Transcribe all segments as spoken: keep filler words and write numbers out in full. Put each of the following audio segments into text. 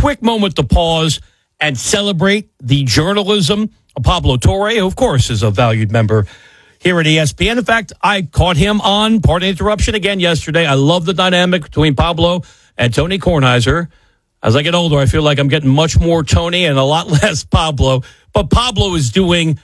quick moment to pause and celebrate the journalism of Pablo Torre, who, of course, is a valued member here at E S P N. In fact, I caught him on Pardon the Interruption again yesterday. I love the dynamic between Pablo and Tony Kornheiser. As I get older, I feel like I'm getting much more Tony and a lot less Pablo. But Pablo is doing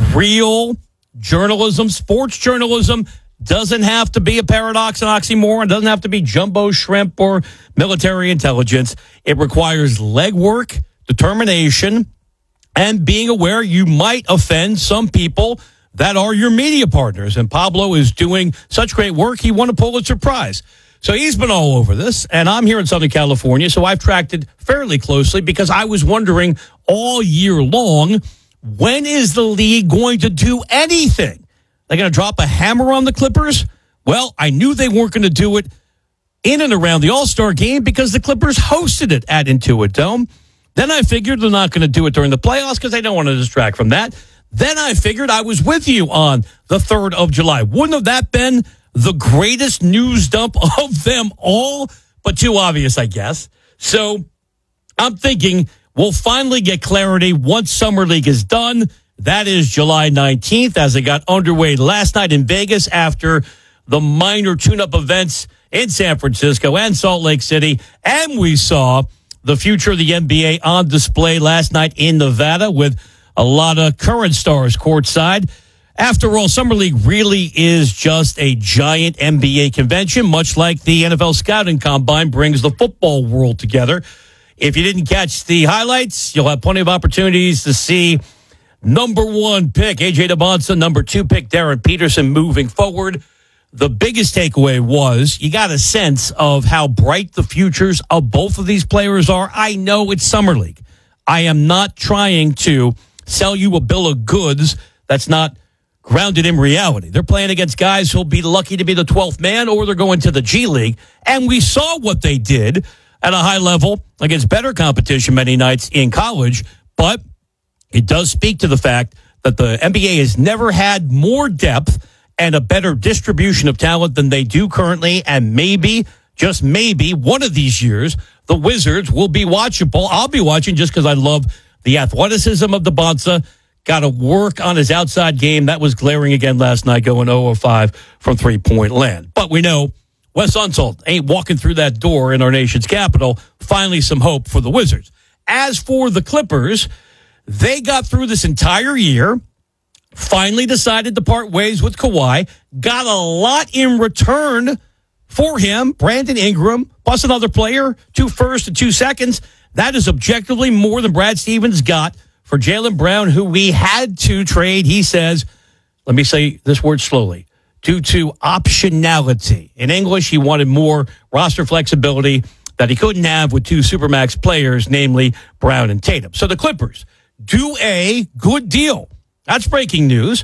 real journalism, sports journalism. Doesn't have to be a paradox and oxymoron. Doesn't have to be jumbo shrimp or military intelligence. It requires legwork, determination, and being aware you might offend some people that are your media partners. And Pablo is doing such great work, he won a Pulitzer Prize. So he's been all over this, and I'm here in Southern California, so I've tracked it fairly closely because I was wondering all year long, when is the league going to do anything? They're going to drop a hammer on the Clippers? Well, I knew they weren't going to do it in and around the All-Star game because the Clippers hosted it at Intuit Dome. Then I figured they're not going to do it during the playoffs because they don't want to distract from that. Then I figured I was with you on the third of July. Wouldn't have that been the greatest news dump of them all? But too obvious, I guess. So I'm thinking we'll finally get clarity once Summer League is done. That is July nineteenth, as it got underway last night in Vegas after the minor tune-up events in San Francisco and Salt Lake City. And we saw the future of the N B A on display last night in Nevada with a lot of current stars courtside. After all, Summer League really is just a giant N B A convention, much like the N F L Scouting Combine brings the football world together. If you didn't catch the highlights, you'll have plenty of opportunities to see number one pick, A J Debonsa, number two pick, Darren Peterson, moving forward. The biggest takeaway was you got a sense of how bright the futures of both of these players are. I know it's Summer League. I am not trying to sell you a bill of goods that's not grounded in reality. They're playing against guys who'll be lucky to be the twelfth man, or they're going to the G League. And we saw what they did at a high level against better competition many nights in college. But it does speak to the fact that the N B A has never had more depth and a better distribution of talent than they do currently. And maybe, just maybe, one of these years, the Wizards will be watchable. I'll be watching just because I love the athleticism of Debonsa. Got to work on his outside game. That was glaring again last night, going zero of five from three-point land. But we know Wes Unseld ain't walking through that door in our nation's capital. Finally, some hope for the Wizards. As for the Clippers, they got through this entire year, finally decided to part ways with Kawhi, got a lot in return for him, Brandon Ingram, plus another player, two firsts and two seconds. That is objectively more than Brad Stevens got for Jaylen Brown, who we had to trade, he says, let me say this word slowly, due to optionality. In English, he wanted more roster flexibility that he couldn't have with two Supermax players, namely Brown and Tatum. So the Clippers do a good deal. That's breaking news.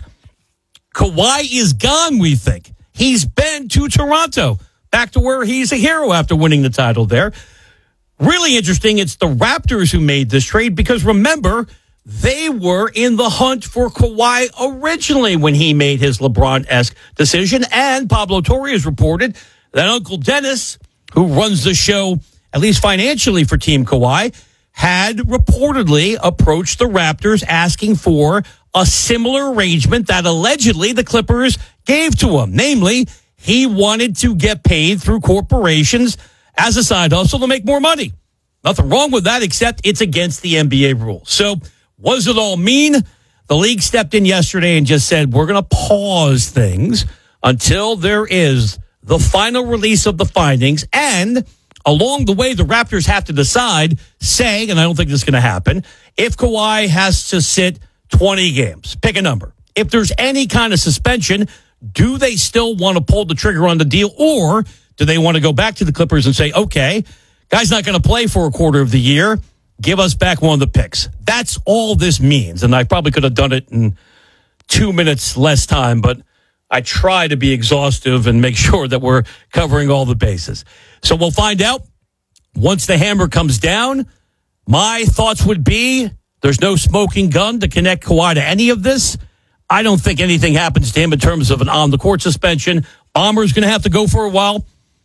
Kawhi is gone, we think. He's been to Toronto, back to where he's a hero after winning the title there. Really interesting, it's the Raptors who made this trade because, remember, they were in the hunt for Kawhi originally when he made his LeBron-esque decision. And Pablo Torre has reported that Uncle Dennis, who runs the show, at least financially for Team Kawhi, had reportedly approached the Raptors asking for a similar arrangement that allegedly the Clippers gave to him. Namely, he wanted to get paid through corporations as a side hustle to make more money. Nothing wrong with that, except it's against the N B A rules. So what does it all mean? The league stepped in yesterday and just said, we're going to pause things until there is the final release of the findings. And along the way, the Raptors have to decide, say, and I don't think this is going to happen, if Kawhi has to sit twenty games. Pick a number. If there's any kind of suspension, do they still want to pull the trigger on the deal, or do they want to go back to the Clippers and say, okay, guy's not going to play for a quarter of the year, give us back one of the picks? That's all this means, and I probably could have done it in two minutes less time, but I try to be exhaustive and make sure that we're covering all the bases. So we'll find out once the hammer comes down. My thoughts would be there's no smoking gun to connect Kawhi to any of this. I don't think anything happens to him in terms of an on-the-court suspension. Bomber's going to have to go for a while.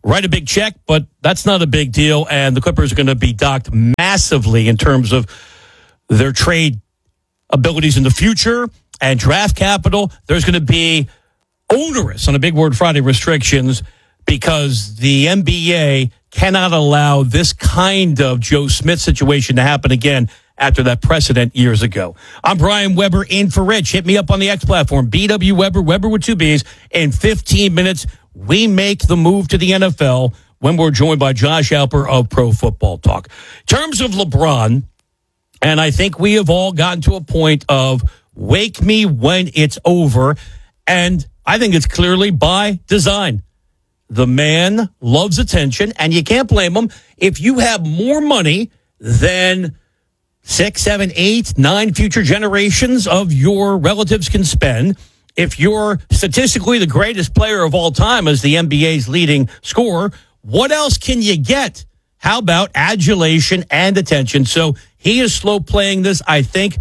write a big check, but that's not a big deal. And the Clippers are going to be docked massively in terms of their trade abilities in the future and draft capital. There's going to be onerous, on a big word Friday, restrictions because the N B A cannot allow this kind of Joe Smith situation to happen again after that precedent years ago. I'm Brian Weber in for Rich. Hit me up on the X platform, B W Weber, Weber with two B's. In fifteen minutes, we make the move to the N F L when we're joined by Josh Alper of Pro Football Talk. In terms of LeBron, and I think we have all gotten to a point of wake me when it's over, and I think it's clearly by design. The man loves attention, and you can't blame him. If you have more money than six, seven, eight, nine future generations of your relatives can spend, if you're statistically the greatest player of all time as the N B A's leading scorer, what else can you get? How about adulation and attention? So he is slow playing this, I think,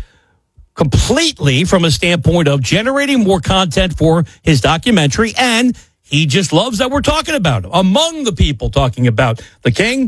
completely from a standpoint of generating more content for his documentary, and he just loves that we're talking about him. Among the people talking about the King,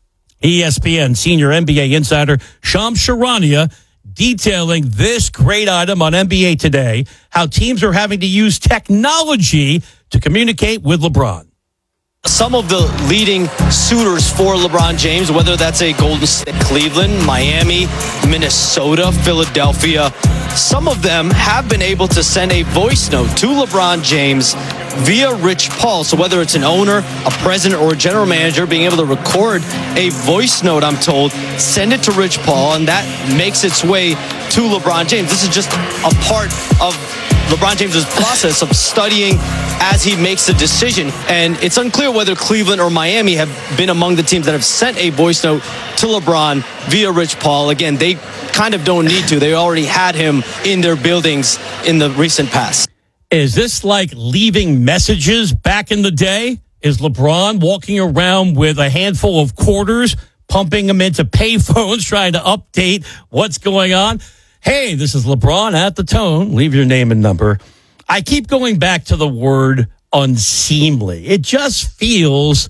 E S P N senior N B A insider Shams Charania detailing this great item on N B A Today, how teams are having to use technology to communicate with LeBron. Some of the leading suitors for LeBron James, whether that's a Golden State, Cleveland, Miami, Minnesota, Philadelphia, some of them have been able to send a voice note to LeBron James via Rich Paul. So whether it's an owner, a president, or a general manager, being able to record a voice note, I'm told, send it to Rich Paul, and that makes its way to LeBron James. This is just a part of LeBron James's process of studying as he makes the decision. And it's unclear whether Cleveland or Miami have been among the teams that have sent a voice note to LeBron via Rich Paul. Again, they kind of don't need to. They already had him in their buildings in the recent past. Is this like leaving messages back in the day? Is LeBron walking around with a handful of quarters, pumping them into payphones, trying to update what's going on? Hey, this is LeBron at the tone. Leave your name and number. I keep going back to the word unseemly. It just feels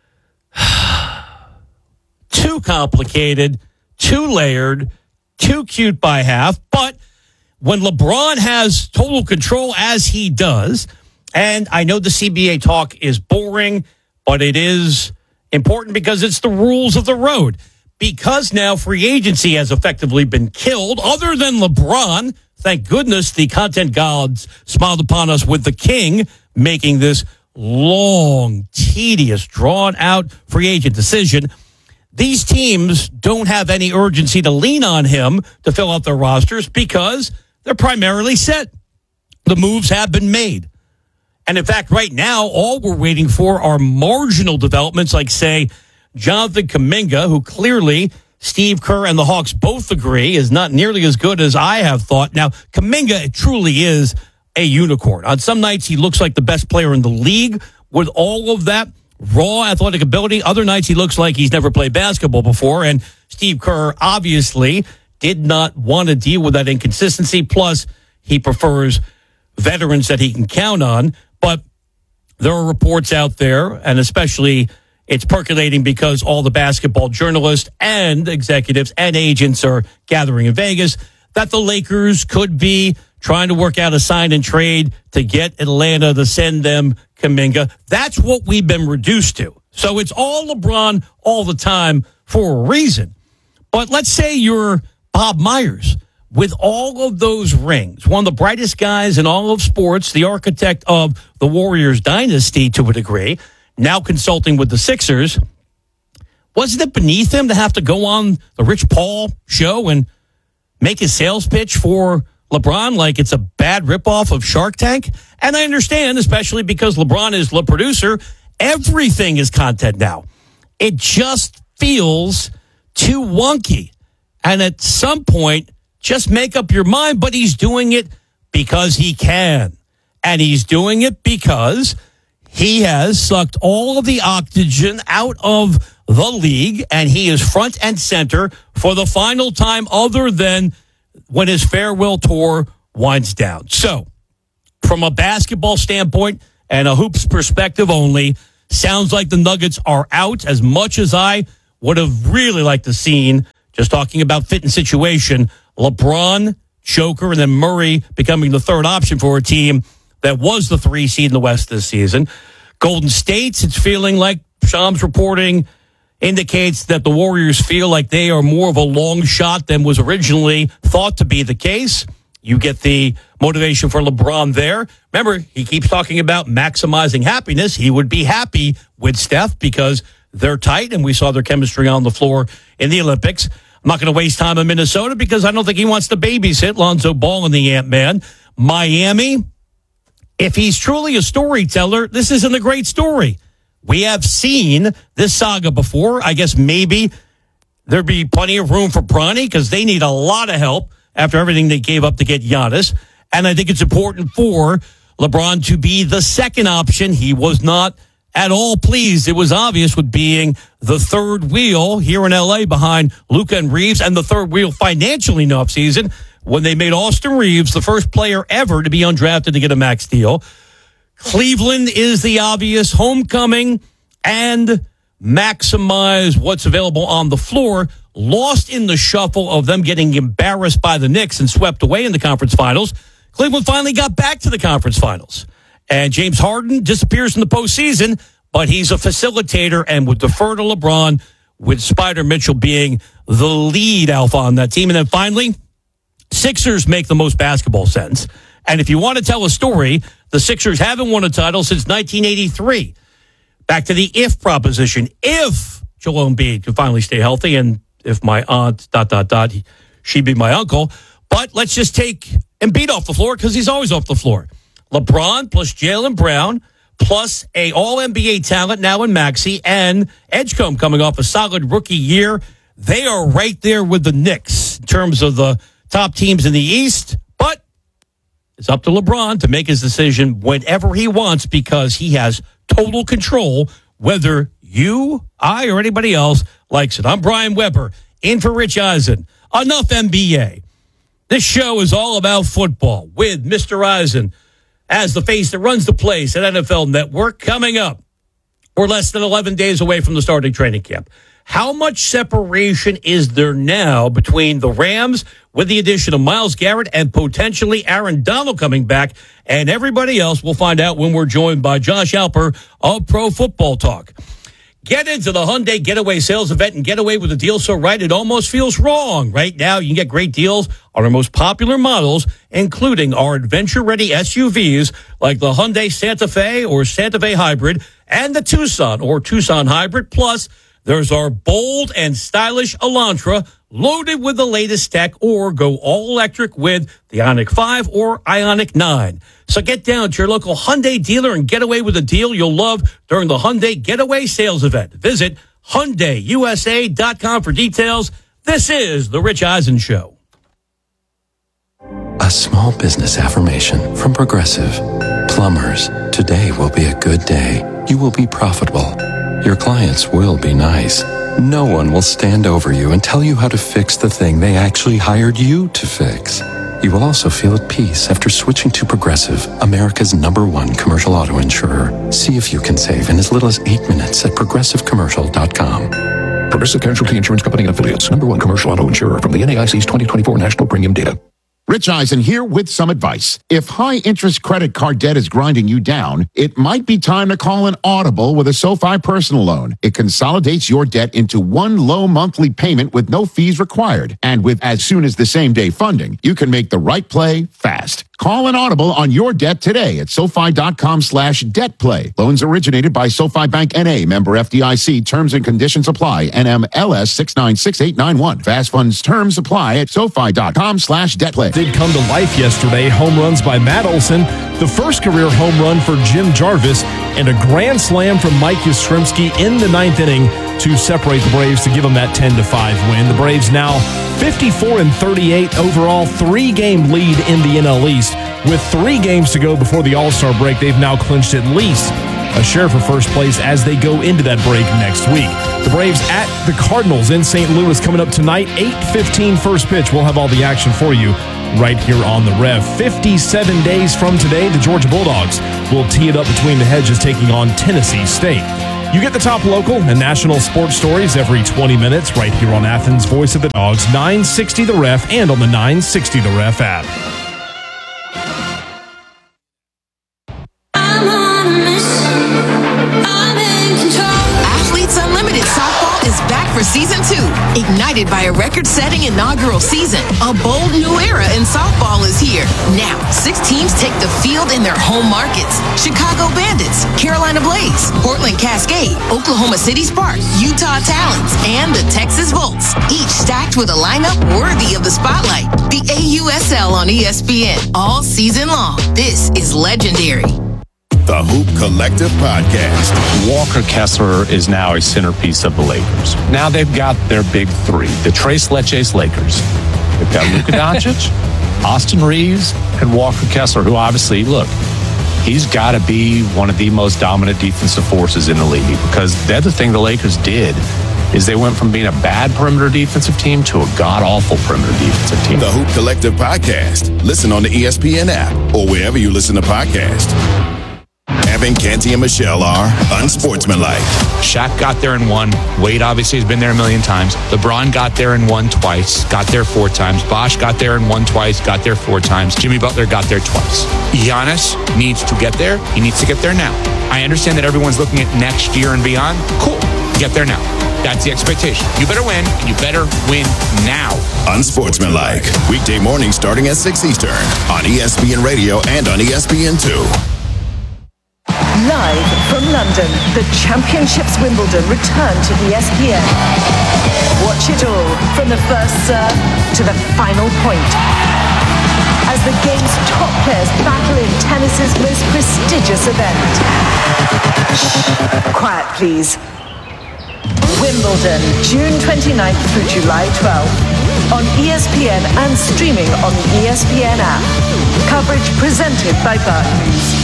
too complicated, too layered, too cute by half. But when LeBron has total control, as he does, and I know the C B A talk is boring, but it is important because it's the rules of the road. Because now free agency has effectively been killed, other than LeBron, thank goodness the content gods smiled upon us with the King making this long, tedious, drawn-out free agent decision. These teams don't have any urgency to lean on him to fill out their rosters because they're primarily set. The moves have been made. And in fact, right now, all we're waiting for are marginal developments like, say, Jonathan Kuminga, who clearly Steve Kerr and the Hawks both agree is not nearly as good as I have thought. Now, Kuminga truly is a unicorn. On some nights, he looks like the best player in the league with all of that raw athletic ability. Other nights, he looks like he's never played basketball before. And Steve Kerr obviously did not want to deal with that inconsistency. Plus, he prefers veterans that he can count on. But there are reports out there, and especially it's percolating because all the basketball journalists and executives and agents are gathering in Vegas, that the Lakers could be trying to work out a sign and trade to get Atlanta to send them Kuminga. That's what we've been reduced to. So it's all LeBron all the time for a reason. But let's say you're Bob Myers with all of those rings, one of the brightest guys in all of sports, the architect of the Warriors dynasty to a degree, now consulting with the Sixers. Wasn't it beneath him to have to go on the Rich Paul show and make his sales pitch for LeBron like it's a bad ripoff of Shark Tank? And I understand, especially because LeBron is the producer, everything is content now. It just feels too wonky. And at some point, just make up your mind, but he's doing it because he can. And he's doing it because he has sucked all of the oxygen out of the league, and he is front and center for the final time other than when his farewell tour winds down. So, from a basketball standpoint and a hoops perspective only, Sounds like the Nuggets are out. As much as I would have really liked to seen, just talking about fit and situation, LeBron, Joker, and then Murray becoming the third option for a team that was the three seed in the West this season. Golden State, it's feeling like Shams reporting indicates that the Warriors feel like they are more of a long shot than was originally thought to be the case. You get the motivation for LeBron there. Remember, he keeps talking about maximizing happiness. He would be happy with Steph because they're tight, and we saw their chemistry on the floor in the Olympics. I'm not going to waste time in Minnesota because I don't think he wants to babysit Lonzo Ball and the Ant-Man. Miami, if he's truly a storyteller, this isn't a great story. We have seen this saga before. I guess maybe there'd be plenty of room for Bronny because they need a lot of help after everything they gave up to get Giannis. And I think it's important for LeBron to be the second option. He was not at all pleased. It was obvious with being the third wheel here in L A behind Luka and Reeves, and the third wheel financially in the offseason when they made Austin Reeves the first player ever to be undrafted to get a max deal. Cleveland is the obvious homecoming and maximize what's available on the floor. Lost in the shuffle of them getting embarrassed by the Knicks and swept away in the conference finals. Cleveland finally got back to the conference finals. And James Harden disappears in the postseason, but he's a facilitator and would defer to LeBron, with Spider Mitchell being the lead alpha on that team. And then finally, Sixers make the most basketball sense. And if you want to tell a story, the Sixers haven't won a title since nineteen eighty-three. Back to the if proposition. If Joel Embiid can finally stay healthy, and if my aunt, dot, dot, dot, she'd be my uncle. But let's just take Embiid off the floor because he's always off the floor. LeBron plus Jaylen Brown plus a all-N B A talent now in Maxey and Edgecombe coming off a solid rookie year. They are right there with the Knicks in terms of the top teams in the East. But it's up to LeBron to make his decision whenever he wants because he has total control whether you, I, or anybody else likes it. I'm Brian Weber, in for Rich Eisen. Enough N B A. This show is all about football with Mister Eisen as the face that runs the place at N F L Network. Coming up, we're less than eleven days away from the starting training camp. How much separation is there now between the Rams with the addition of Myles Garrett and potentially Aaron Donald coming back and everybody else? We'll find out when we're joined by Josh Alper of Pro Football Talk. Get into the Hyundai Getaway sales event and get away with a deal so right it almost feels wrong. Right now, you can get great deals on our most popular models, including our adventure-ready S U Vs like the Hyundai Santa Fe or Santa Fe Hybrid and the Tucson or Tucson Hybrid. Plus, there's our bold and stylish Elantra loaded with the latest tech, or go all-electric with the Ioniq five or Ioniq nine. So get down to your local Hyundai dealer and get away with a deal you'll love during the Hyundai Getaway sales event. Visit Hyundai U S A dot com for details. This is The Rich Eisen Show. A small business affirmation from Progressive. Plumbers, today will be a good day. You will be profitable. Your clients will be nice. No one will stand over you and tell you how to fix the thing they actually hired you to fix. You will also feel at peace after switching to Progressive, America's number one commercial auto insurer. See if you can save in as little as eight minutes at progressive commercial dot com. Progressive Casualty Insurance Company and Affiliates. Number one commercial auto insurer from the N A I C's twenty twenty-four National Premium Data. Rich Eisen here with some advice. If high-interest credit card debt is grinding you down, it might be time to call an Audible with a SoFi personal loan. It consolidates your debt into one low monthly payment with no fees required. And with as soon as the same day funding, you can make the right play fast. Call an Audible on your debt today at SoFi.com slash debt play. Loans originated by SoFi Bank N A, member F D I C. Terms and conditions apply. N M L S six nine six eight nine one. Fast funds terms apply at SoFi.com slash debt play. Did come to life yesterday. Home runs by Matt Olson, the first career home run for Jim Jarvis, and a grand slam from Mike Yastrzemski in the ninth inning to separate the Braves to give them that ten to five win. The Braves now fifty-four and thirty-eight overall, three-game lead in the N L East. With three games to go before the All-Star break, they've now clinched at least a share for first place as they go into that break next week. The Braves at the Cardinals in Saint Louis coming up tonight, eight fifteen first pitch. We'll have all the action for you right here on the Rev. fifty-seven days from today, the Georgia Bulldogs will tee it up between the hedges, taking on Tennessee State. You get the top local and national sports stories every twenty minutes right here on Athens' Voice of the Dogs, nine sixty The Ref, and on the nine sixty The Ref app. I'm on a mission. I'm in control. Athletes Unlimited Softball is back for season two. Ignited by a record-setting inaugural season, a bold new era in softball is here. Now, six teams take the field in their home markets. Chicago Bandits, Carolina Blaze, Portland Cascade, Oklahoma City Sparks, Utah Talons, and the Texas Volts. Each stacked with a lineup worthy of the spotlight. The A U S L on E S P N all season long. This is legendary. The Hoop Collective Podcast. Walker Kessler is now a centerpiece of the Lakers. Now they've got their big three, the Tres Leches Lakers. They've got Luka Doncic, Austin Reeves, and Walker Kessler, who obviously, look, he's got to be one of the most dominant defensive forces in the league, because the other thing the Lakers did is they went from being a bad perimeter defensive team to a god-awful perimeter defensive team. The Hoop Collective Podcast. Listen on the E S P N app or wherever you listen to podcasts. Evan, Canty, and Michelle are unsportsmanlike. Shaq got there and won. Wade obviously has been there a million times. LeBron got there and won twice. Got there four times. Bosh got there and won twice. Got there four times. Jimmy Butler got there twice. Giannis needs to get there. He needs to get there now. I understand that everyone's looking at next year and beyond. Cool. Get there now. That's the expectation. You better win, and you better win now. Unsportsmanlike. Weekday mornings starting at six Eastern on E S P N Radio and on E S P N two. Live from London, the Championships Wimbledon return to E S P N. Watch it all from the first serve to the final point, as the game's top players battle in tennis's most prestigious event. Shh, quiet please. Wimbledon, June twenty-ninth through July twelfth, on E S P N and streaming on the E S P N app. Coverage presented by Barclays.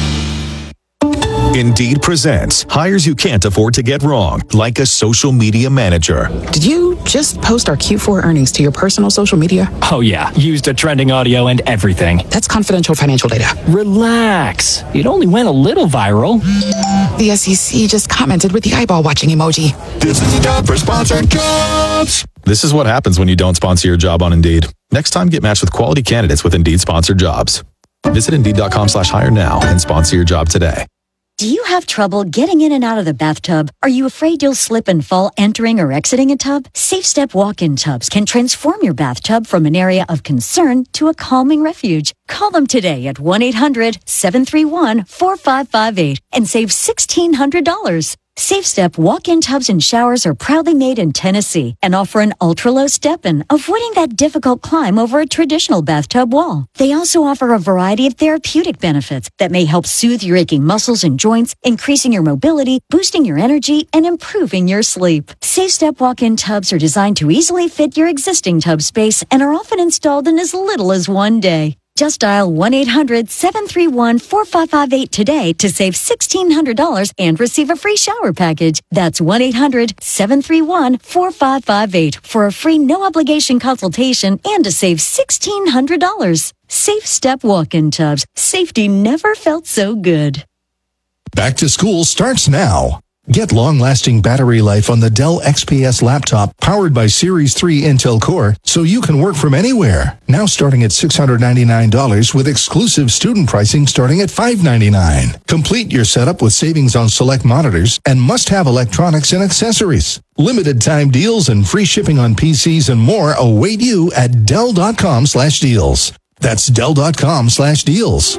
Indeed presents hires you can't afford to get wrong, like a social media manager. Did you just post our Q four earnings to your personal social media? Oh yeah, used a trending audio and everything. That's confidential financial data. Relax. It only went a little viral. The S E C just commented with the eyeball watching emoji. This is the job for sponsored jobs. This is what happens when you don't sponsor your job on Indeed. Next time, get matched with quality candidates with Indeed sponsored jobs. Visit Indeed.com slash hire now and sponsor your job today. Do you have trouble getting in and out of the bathtub? Are you afraid you'll slip and fall entering or exiting a tub? Safe Step walk-in tubs can transform your bathtub from an area of concern to a calming refuge. Call them today at one eight hundred seven three one four five five eight and save sixteen hundred dollars. Safe Step walk-in tubs and showers are proudly made in Tennessee and offer an ultra-low step-in, avoiding that difficult climb over a traditional bathtub wall. They also offer a variety of therapeutic benefits that may help soothe your aching muscles and joints, increasing your mobility, boosting your energy, and improving your sleep. Safe Step walk-in tubs are designed to easily fit your existing tub space and are often installed in as little as one day. Just dial one eight hundred seven three one four five five eight today to save sixteen hundred dollars and receive a free shower package. That's one eight hundred seven three one four five five eight for a free no-obligation consultation and to save sixteen hundred dollars. Safe Step walk-in tubs. Safety never felt so good. Back to school starts now. Get long-lasting battery life on the Dell X P S laptop powered by Series three Intel Core so you can work from anywhere. Now starting at six hundred ninety-nine dollars with exclusive student pricing starting at five hundred ninety-nine dollars. Complete your setup with savings on select monitors and must-have electronics and accessories. Limited time deals and free shipping on P Cs and more await you at Dell.com slash deals. That's Dell.com slash deals.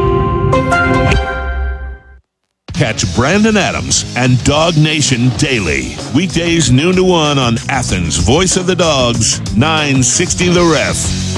Catch Brandon Adams and Dog Nation daily. Weekdays noon to one on Athens' Voice of the Dogs, nine sixty The Ref.